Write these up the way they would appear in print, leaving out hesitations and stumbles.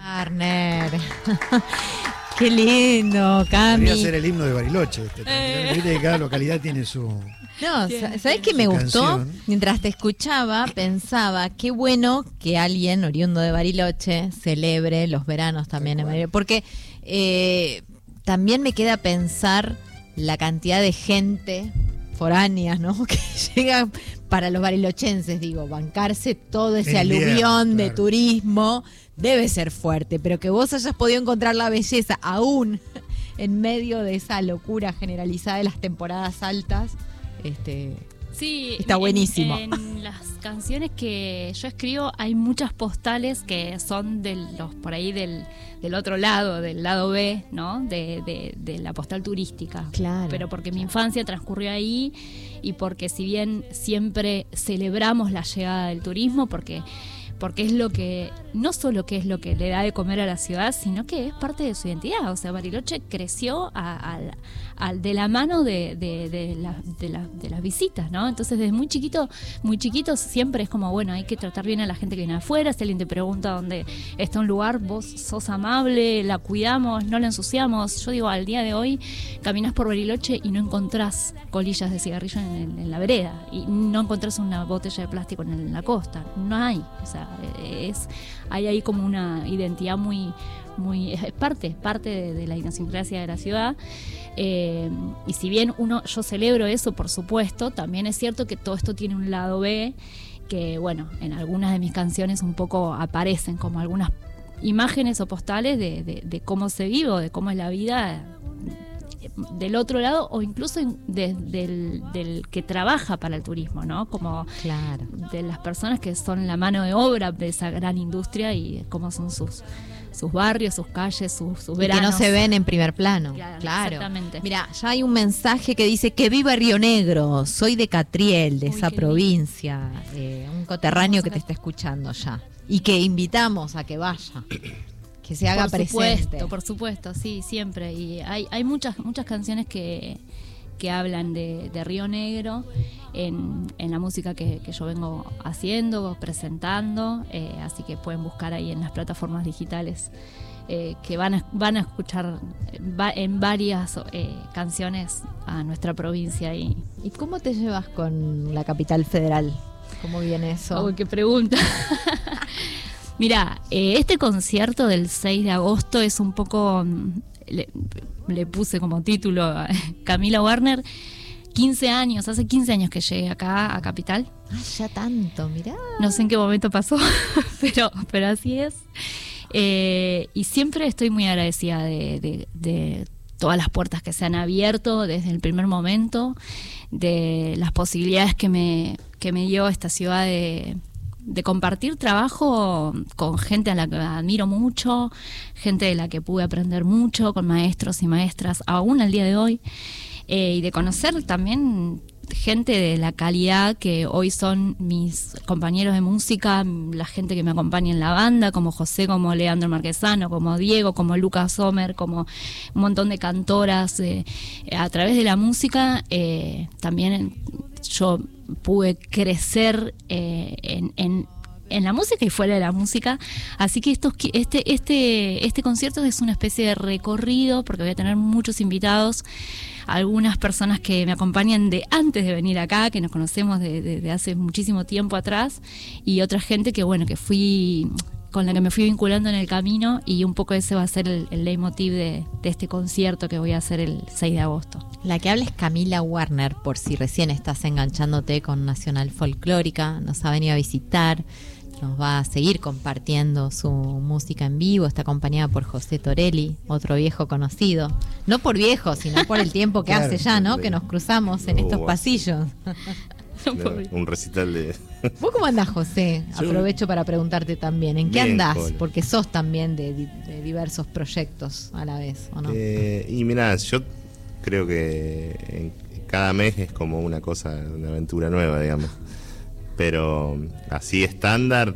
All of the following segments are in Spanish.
Warner. Qué lindo, Cami. Podría ser el himno de Bariloche. Viste que cada localidad tiene su... No, ¿sabés qué me gustó? Canción. Mientras te escuchaba, pensaba, qué bueno que alguien oriundo de Bariloche celebre los veranos también en Bariloche. Porque también me queda pensar la cantidad de gente foránea, ¿no? Que llega para los barilochenses, digo, bancarse todo ese El invierno, aluvión de claro. turismo debe ser fuerte, pero que vos hayas podido encontrar la belleza aún en medio de esa locura generalizada de las temporadas altas, Sí, está buenísimo. En las canciones que yo escribo hay muchas postales que son por ahí del otro lado, del lado B, ¿no? De la postal turística. Claro. Pero porque mi infancia transcurrió ahí y porque si bien siempre celebramos la llegada del turismo, porque es lo que, no solo que es lo que le da de comer a la ciudad, sino que es parte de su identidad. O sea, Bariloche creció de la mano de las visitas, ¿no? Entonces, desde muy chiquito siempre es como, bueno, hay que tratar bien a la gente que viene afuera. Si alguien te pregunta dónde está un lugar, vos sos amable, la cuidamos, no la ensuciamos. Yo digo, al día de hoy, caminás por Bariloche y no encontrás colillas de cigarrillo en la vereda, y no encontrás una botella de plástico en la costa. No hay, o sea, hay ahí como una identidad muy es parte de la idiosincrasia de la ciudad, y si bien yo celebro eso, por supuesto, también es cierto que todo esto tiene un lado B, que bueno, en algunas de mis canciones un poco aparecen como algunas imágenes o postales de cómo se vive o de cómo es la vida del otro lado, o incluso del que trabaja para el turismo, ¿no? Como Claro. de las personas que son la mano de obra de esa gran industria y cómo son sus barrios, sus calles, sus Y veranos. que no se ven en primer plano. Claro, exactamente. Mira, ya hay un mensaje que dice que viva Río Negro, soy de Catriel, de Uy, esa qué provincia, un coterráneo que te está escuchando ya. Y que invitamos a que vaya, que se haga presente. Por supuesto, sí, siempre. Y hay muchas canciones que hablan de Río Negro en la música que yo vengo haciendo, presentando, así que pueden buscar ahí en las plataformas digitales, que van a escuchar en varias canciones a nuestra provincia. ¿Y cómo te llevas con la capital federal? ¿Cómo viene eso? Uy, qué pregunta. Mirá, este concierto del 6 de agosto es un poco, le puse como título a Camila Warner, 15 años, hace 15 años que llegué acá a Capital. Ah, ya tanto, mirá. No sé en qué momento pasó, pero así es. Y siempre estoy muy agradecida de todas las puertas que se han abierto desde el primer momento, de las posibilidades que me dio esta ciudad de compartir trabajo con gente a la que admiro mucho, gente de la que pude aprender mucho, con maestros y maestras aún al día de hoy, y de conocer también gente de la calidad que hoy son mis compañeros de música, la gente que me acompaña en la banda, como José, como Leandro Marquesano, como Diego, como Lucas Sommer, como un montón de cantoras. A través de la música también yo pude crecer en la música y fuera de la música, así que este concierto es una especie de recorrido, porque voy a tener muchos invitados, algunas personas que me acompañan de antes de venir acá, que nos conocemos de hace muchísimo tiempo atrás, y otra gente que con la que me fui vinculando en el camino, y un poco ese va a ser el leitmotiv de este concierto que voy a hacer el 6 de agosto. La que habla es Camila Warner, por si recién estás enganchándote con Nacional Folclórica, nos ha venido a visitar, nos va a seguir compartiendo su música en vivo, está acompañada por José Torelli, otro viejo conocido, no por viejo, sino por el tiempo que Claro, hace ya, ¿no? Que nos cruzamos en estos pasillos. Un recital de... ¿Vos cómo andás, José? Aprovecho para preguntarte también, ¿en qué Bien, andás? Cole. Porque sos también de diversos proyectos a la vez, ¿o no? Y mirá, yo creo que en cada mes es como una aventura nueva, digamos. Pero así estándar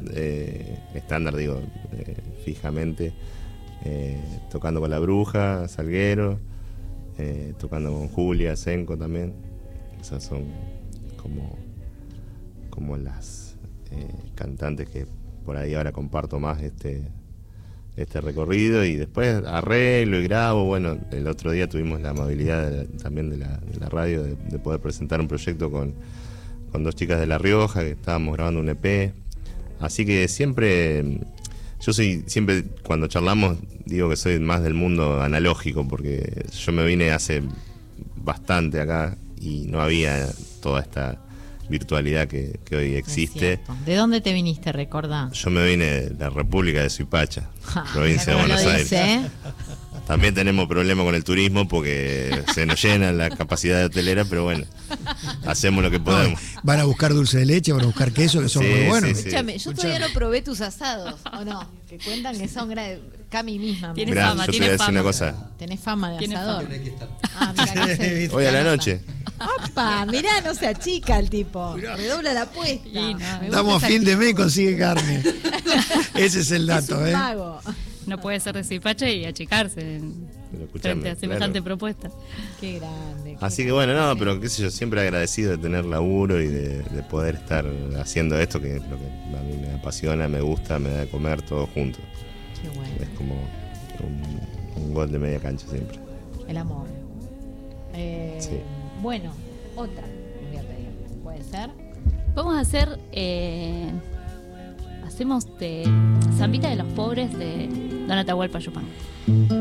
digo, fijamente, tocando con La Bruja, Salguero, tocando con Julia, Senco también. Esas son como las cantantes que por ahí ahora comparto más este recorrido y después arreglo y grabo. Bueno, el otro día tuvimos la amabilidad también de la radio de poder presentar un proyecto con 2 chicas de La Rioja, que estábamos grabando un EP. Así que siempre cuando charlamos digo que soy más del mundo analógico, porque yo me vine hace bastante acá y no había toda esta virtualidad que hoy existe. ¿De dónde te viniste, recordá? Yo me vine de la República de Suipacha, provincia de Mira cómo Buenos lo Aires. dice, También tenemos problemas con el turismo porque se nos llena la capacidad de hotelera, pero bueno, hacemos lo que podemos. Van a buscar dulce de leche, van a buscar queso, que son Sí, muy buenos. sí, sí. Escúchame, yo todavía no probé tus asados, ¿o no? Que cuentan que son Cami misma. me Tiene Mirá, fama, yo te tiene voy a decir fama. una cosa. Tenés fama de Tiene asador. fama. Ah, mirá, que Hoy a la noche. ¡Opa! Mirá, no se achica el tipo. Redobla la apuesta. Y no, Me gusta Estamos a esa fin de actitud. mes y consigue carne. Ese es el Es dato, un ¿eh? mago. No puede ser de Suipacha y achicarse Pero escuchame, frente a semejante claro. propuesta. Qué grande. qué Así que grande. bueno, no, pero qué sé yo, siempre agradecido de tener laburo y de poder estar haciendo esto, que es lo que a mí me apasiona, me gusta, me da de comer todo junto. Qué bueno. Es como un gol de media cancha siempre. El amor. Sí. Bueno, otra les voy a pedir. ¿Puede ser? Vamos a hacer, hacemos de Zambita de los Pobres de Don Atahualpa Yupanqui.